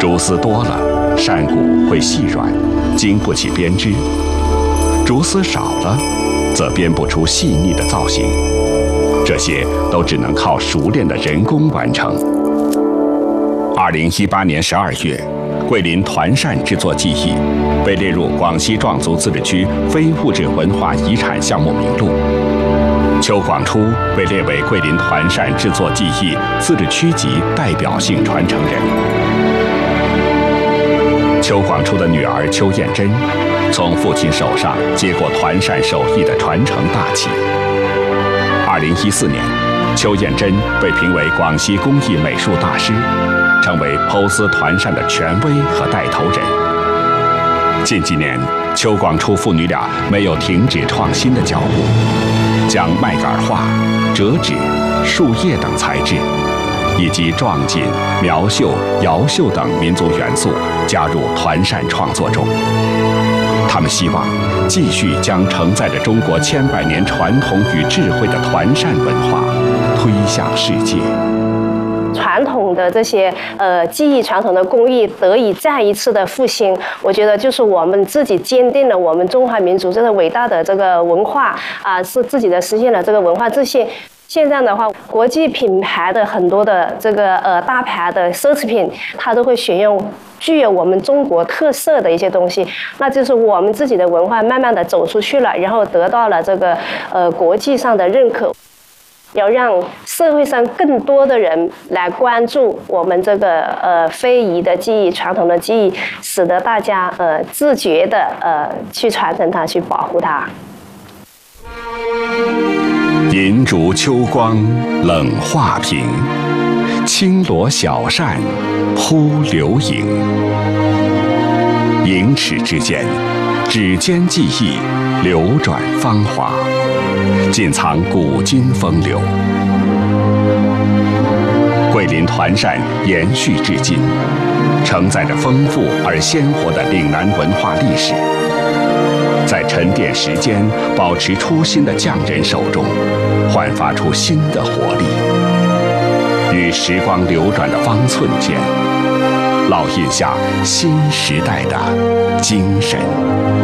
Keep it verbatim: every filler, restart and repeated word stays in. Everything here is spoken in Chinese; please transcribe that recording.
竹丝多了，扇骨会细软，经不起编织；竹丝少了，则编不出细腻的造型。这些都只能靠熟练的人工完成。二零一八年十二月，桂林团扇制作技艺被列入广西壮族自治区非物质文化遗产项目名录。邱广初被列为桂林团扇制作技艺自治区级代表性传承人。邱广初的女儿邱艳珍，从父亲手上接过团扇手艺的传承大旗。二零一四年，邱艳珍被评为广西工艺美术大师，成为剖丝团扇的权威和带头人。近几年，邱广初父女俩没有停止创新的脚步，将麦秆画、折纸、树叶等材质，以及壮锦、苗绣、瑶绣等民族元素加入团扇创作中。他们希望继续将承载着中国千百年传统与智慧的团扇文化推向世界。 传统的这些呃技艺、传统的工艺得以再一次的复兴，我觉得就是我们自己坚定了我们中华民族这个伟大的这个文化啊，是自己的实现了这个文化自信。现在的话，国际品牌的很多的这个呃大牌的奢侈品，它都会选用具有我们中国特色的一些东西，那就是我们自己的文化慢慢的走出去了，然后得到了这个呃国际上的认可。要让社会上更多的人来关注我们这个呃非遗的技艺、传统的技艺，使得大家呃自觉的呃去传承它、去保护它。 银烛秋光冷画屏，轻罗小扇扑流萤。盈尺之间，指尖技艺流转芳华，尽藏古今风流。桂林团扇延续至今，承载着丰富而鲜活的岭南文化历史。在沉淀时间、保持初心的匠人手中，焕发出新的活力。与时光流转的方寸间，烙印下新时代的精神。